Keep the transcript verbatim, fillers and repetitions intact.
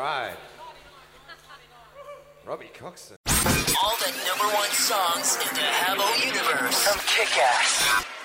right. Robbie Coxon. All the number one songs in the Habbo universe. From Kick-Ass.